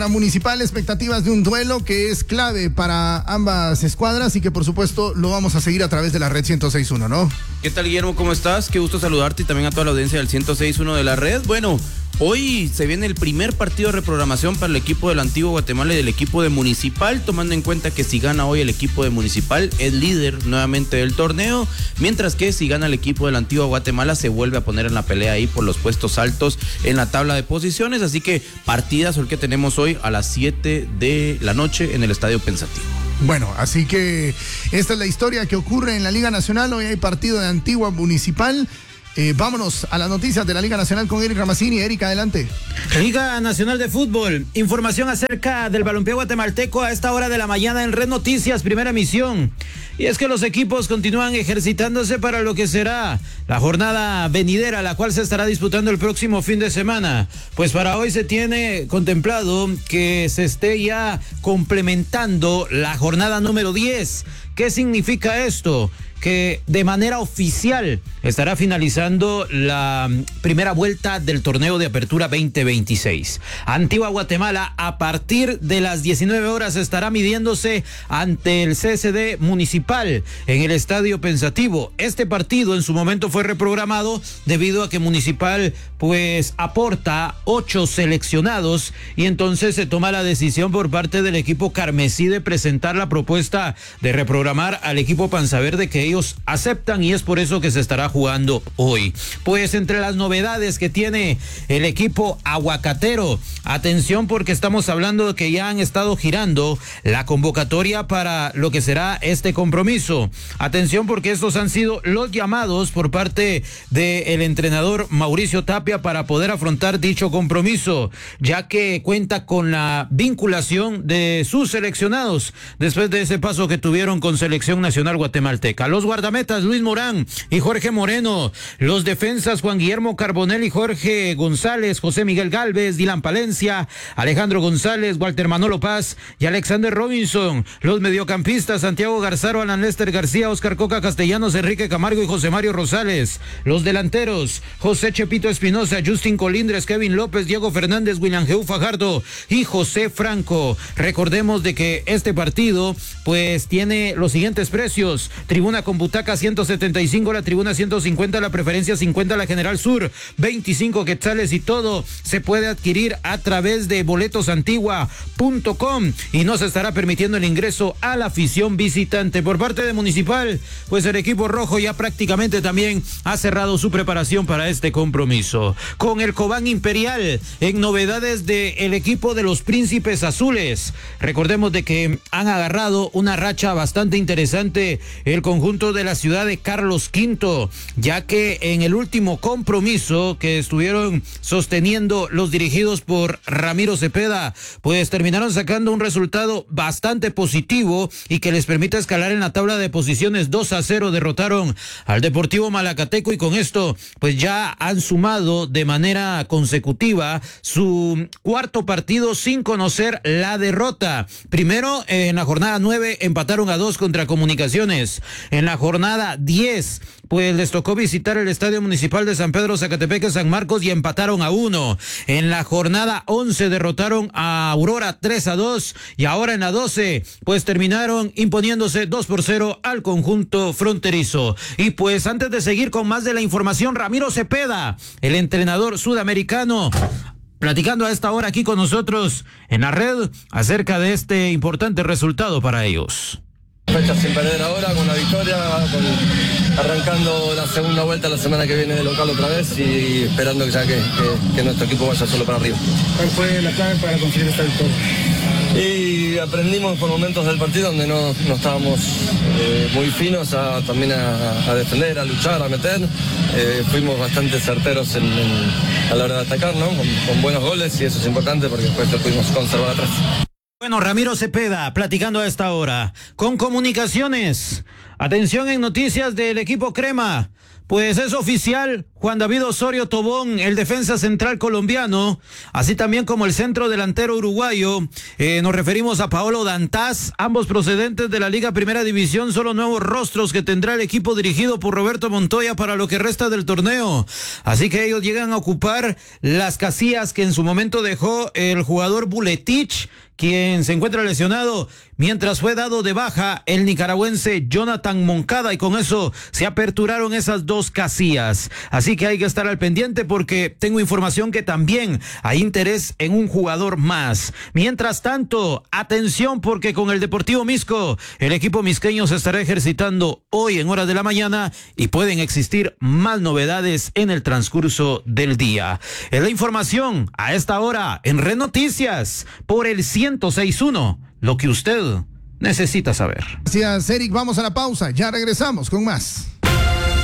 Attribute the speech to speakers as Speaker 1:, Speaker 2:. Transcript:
Speaker 1: Municipal, expectativas de un duelo que es clave para ambas escuadras y que por supuesto lo vamos a seguir a través de la red 106.1, ¿no?
Speaker 2: ¿Qué tal, Guillermo? ¿Cómo estás? Qué gusto saludarte y también a toda la audiencia del 106.1 de la red. Bueno, hoy se viene el primer partido de reprogramación para el equipo del Antiguo Guatemala y del equipo de Municipal, tomando en cuenta que si gana hoy el equipo de Municipal es líder nuevamente del torneo, mientras que si gana el equipo del Antiguo Guatemala se vuelve a poner en la pelea ahí por los puestos altos en la tabla de posiciones, así que partidazo el que tenemos hoy a las 7 de la noche en el Estadio Pensativo.
Speaker 1: Bueno, así que esta es la historia que ocurre en la Liga Nacional. Hoy hay partido de Antigua Municipal. Vámonos a las noticias de la Liga Nacional con Eric Ramazzini. Eric, adelante.
Speaker 3: Liga Nacional de Fútbol, información acerca del balompié guatemalteco a esta hora de la mañana en Red Noticias, primera emisión. Y es que los equipos continúan ejercitándose para lo que será la jornada venidera, la cual se estará disputando el próximo fin de semana. Pues para hoy se tiene contemplado que se esté ya complementando la jornada número 10. ¿Qué significa esto? Que de manera oficial estará finalizando la primera vuelta del torneo de apertura 2026. Antigua Guatemala a partir de las 19 horas estará midiéndose ante el CSD Municipal en el Estadio Pensativo. Este partido en su momento fue reprogramado debido a que Municipal pues aporta 8 seleccionados y entonces se toma la decisión por parte del equipo carmesí de presentar la propuesta de reprogramar al equipo panzaverde que ellos aceptan y es por eso que se estará jugando hoy. Pues entre las novedades que tiene el equipo aguacatero, atención porque estamos hablando de que ya han estado girando la convocatoria para lo que será este compromiso. Atención porque estos han sido los llamados por parte del entrenador Mauricio Tapia para poder afrontar dicho compromiso, ya que cuenta con la vinculación de sus seleccionados después de ese paso que tuvieron con Selección Nacional Guatemalteca. Los guardametas Luis Morán y Jorge Moreno, los defensas Juan Guillermo Carbonell y Jorge González, José Miguel Galvez, Dylan Palencia, Alejandro González, Walter Manolo Paz y Alexander Robinson, los mediocampistas Santiago Garzaro, Alan Lester García, Oscar Coca Castellanos, Enrique Camargo y José Mario Rosales, los delanteros José Chepito Espinosa, Justin Colindres, Kevin López, Diego Fernández, William Geu Fajardo y José Franco. Recordemos de que este partido pues tiene los siguientes precios: tribuna con butaca 175, la tribuna 150, la preferencia 50, la General Sur 25 quetzales y todo se puede adquirir a través de boletosantigua.com y no se estará permitiendo el ingreso a la afición visitante. Por parte de Municipal, pues el equipo rojo ya prácticamente también ha cerrado su preparación para este compromiso. Con el Cobán Imperial en novedades del equipo de los Príncipes Azules, recordemos de que han agarrado una racha bastante interesante el conjunto de la ciudad de Carlos V, ya que en el último compromiso que estuvieron sosteniendo los dirigidos por Ramiro Cepeda, pues terminaron sacando un resultado bastante positivo y que les permite escalar en la tabla de posiciones. 2-0 derrotaron al Deportivo Malacateco y con esto pues ya han sumado de manera consecutiva su cuarto partido sin conocer la derrota. Primero en la jornada 9 empataron a 2 contra Comunicaciones. En la jornada 10 pues les tocó visitar el Estadio Municipal de San Pedro Zacatepeque San Marcos y empataron a 1. En la jornada 11 derrotaron a Aurora 3-2 y ahora en la 12 pues terminaron imponiéndose 2-0 al conjunto fronterizo. Y pues antes de seguir con más de la información, Ramiro Cepeda, el entrenador sudamericano, platicando a esta hora aquí con nosotros en la red acerca de este importante resultado para ellos.
Speaker 4: Fecha sin perder ahora, con la victoria, arrancando la segunda vuelta la semana que viene de local otra vez y esperando que nuestro equipo vaya solo para arriba.
Speaker 5: ¿Cuál fue la clave para conseguir esta victoria?
Speaker 4: Y aprendimos por momentos del partido donde no estábamos muy finos también a defender, a luchar, a meter. Fuimos bastante certeros a la hora de atacar, ¿no? Con buenos goles y eso es importante porque después lo pudimos conservar atrás.
Speaker 3: Bueno, Ramiro Cepeda, platicando a esta hora. Con Comunicaciones, atención en noticias del equipo Crema. Pues es oficial, Juan David Osorio Tobón, el defensa central colombiano, así también como el centro delantero uruguayo. Nos referimos a Paolo Dantas, ambos procedentes de la Liga Primera División, son los nuevos rostros que tendrá el equipo dirigido por Roberto Montoya para lo que resta del torneo. Así que ellos llegan a ocupar las casillas que en su momento dejó el jugador Buletich, quien se encuentra lesionado, mientras fue dado de baja el nicaragüense Jonathan Moncada, y con eso se aperturaron esas dos casillas. Así que hay que estar al pendiente porque tengo información que también hay interés en un jugador más. Mientras tanto, atención porque con el Deportivo Misco, el equipo misqueño se estará ejercitando hoy en horas de la mañana y pueden existir más novedades en el transcurso del día. Es la información a esta hora en Red Noticias por el 106.1, lo que usted necesita saber.
Speaker 1: Gracias, Eric. Vamos a la pausa. Ya regresamos con más.